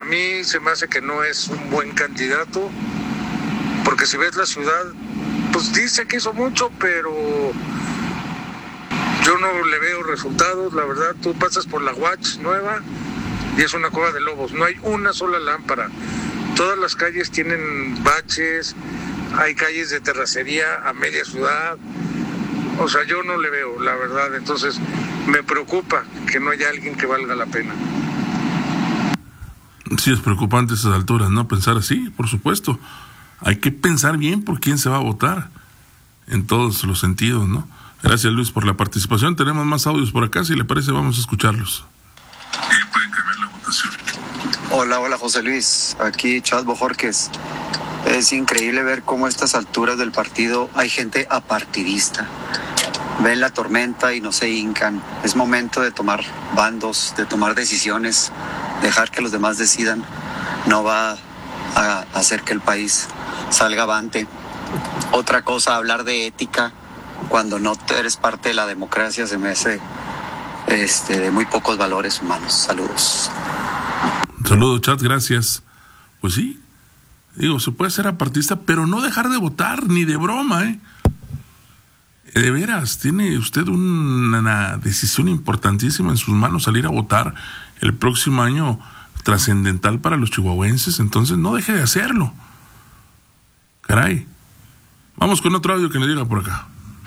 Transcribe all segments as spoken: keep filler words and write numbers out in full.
mí se me hace que no es un buen candidato, porque si ves la ciudad, pues dice que hizo mucho, pero yo no le veo resultados, la verdad. Tú pasas por la Watch nueva y es una cueva de lobos, no hay una sola lámpara. Todas las calles tienen baches, hay calles de terracería a media ciudad. O sea, yo no le veo, la verdad. Entonces, me preocupa que no haya alguien que valga la pena. Sí, es preocupante a esas alturas, ¿no? Pensar así, por supuesto. Hay que pensar bien por quién se va a votar, en todos los sentidos, ¿no? Gracias, Luis, por la participación. Tenemos más audios por acá, si le parece, vamos a escucharlos. Y pueden cambiar la votación. Hola, hola, José Luis. Aquí, Chad Bojorques. Es increíble ver cómo a estas alturas del partido hay gente apartidista. Ven la tormenta y no se hincan. Es momento de tomar bandos, de tomar decisiones, dejar que los demás decidan. No va a hacer que el país salga avante. Otra cosa, hablar de ética cuando no eres parte de la democracia se me hace este, de muy pocos valores humanos. Saludos. Saludos, Chat, gracias. Pues sí, digo, se puede ser apartista, pero no dejar de votar, ni de broma, ¿eh? De veras, tiene usted una decisión importantísima en sus manos, salir a votar el próximo año, trascendental para los chihuahuenses, entonces no deje de hacerlo. Caray. Vamos con otro audio que le diga por acá.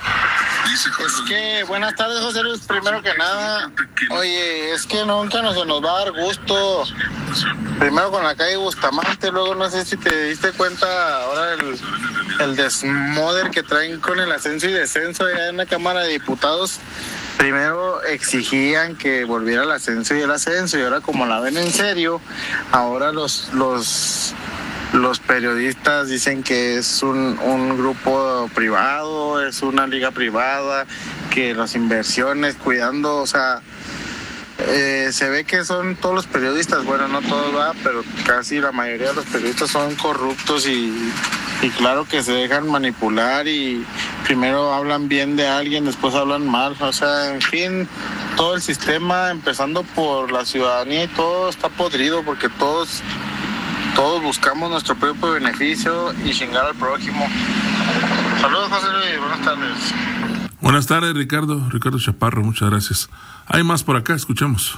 Es que, buenas tardes, José Luis, primero que nada, oye, es que nunca nos, se nos va a dar gusto, primero con la calle Bustamante, luego no sé si te diste cuenta ahora el, el desmoder que traen con el ascenso y descenso allá en la Cámara de Diputados. Primero exigían que volviera el ascenso y el ascenso, y ahora como la ven en serio, ahora los los los periodistas dicen que es un, un grupo privado, es una liga privada, que las inversiones, cuidando, o sea, eh, se ve que son todos los periodistas, bueno, no todos, va, pero casi la mayoría de los periodistas son corruptos y, y claro que se dejan manipular y primero hablan bien de alguien, después hablan mal, o sea, en fin, todo el sistema, empezando por la ciudadanía y todo está podrido porque todos... Todos buscamos nuestro propio beneficio y chingar al prójimo. Saludos, José Luis. Buenas tardes. Buenas tardes, Ricardo. Ricardo Chaparro, muchas gracias. Hay más por acá, escuchemos.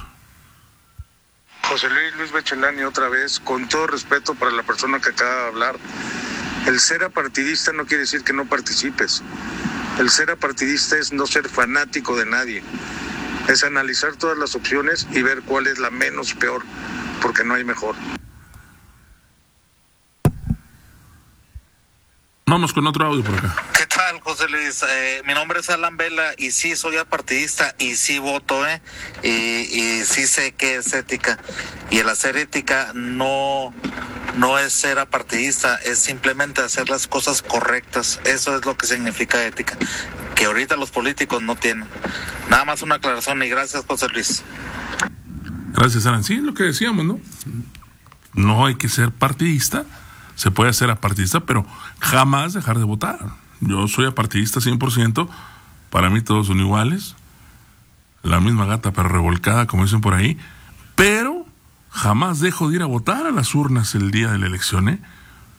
José Luis, Luis Bechelani otra vez, con todo respeto para la persona que acaba de hablar. El ser apartidista no quiere decir que no participes. El ser apartidista es no ser fanático de nadie. Es analizar todas las opciones y ver cuál es la menos peor, porque no hay mejor. Vamos con otro audio por acá. ¿Qué tal, José Luis? Eh, mi nombre es Alan Vela y sí soy apartidista y sí voto, ¿eh? Y, y sí sé que es ética. Y el hacer ética no, no es ser apartidista, es simplemente hacer las cosas correctas. Eso es lo que significa ética, que ahorita los políticos no tienen. Nada más una aclaración y gracias, José Luis. Gracias, Alan. Sí, es lo que decíamos, ¿no? No hay que ser partidista. Se puede ser apartidista, pero jamás dejar de votar. Yo soy apartidista cien por ciento. Para mí todos son iguales. La misma gata pero revolcada, como dicen por ahí. Pero jamás dejo de ir a votar a las urnas el día de la elección, ¿eh?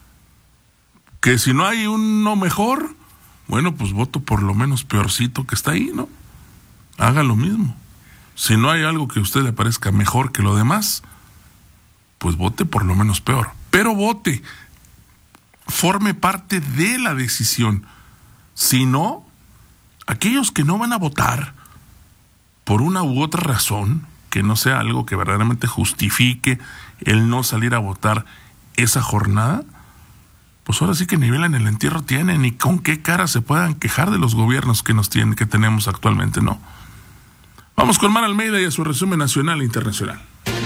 Que si no hay uno mejor, bueno, pues voto por lo menos peorcito que está ahí, ¿no? Haga lo mismo. Si no hay algo que a usted le parezca mejor que lo demás, pues vote por lo menos peor. Pero vote. Forme parte de la decisión. Si no, aquellos que no van a votar por una u otra razón, que no sea algo que verdaderamente justifique el no salir a votar esa jornada, pues ahora sí que nivel en el entierro tienen y con qué cara se puedan quejar de los gobiernos que nos tienen, que tenemos actualmente, ¿no? Vamos con Mar Almeida y a su resumen nacional e internacional.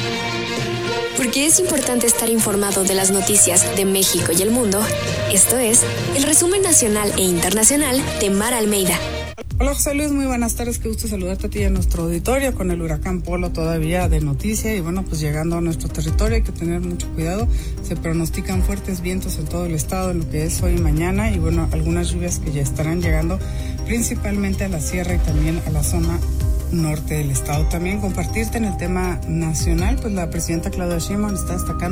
Porque es importante estar informado de las noticias de México y el mundo, esto es el resumen nacional e internacional de Mar Almeida. Hola José Luis, muy buenas tardes, qué gusto saludarte a ti y a nuestro auditorio con el huracán Polo todavía de noticia y bueno, pues llegando a nuestro territorio hay que tener mucho cuidado, se pronostican fuertes vientos en todo el estado en lo que es hoy y mañana y bueno, algunas lluvias que ya estarán llegando principalmente a la sierra y también a la zona norte del estado. También compartirte en el tema nacional, pues la presidenta Claudia Sheinbaum está destacando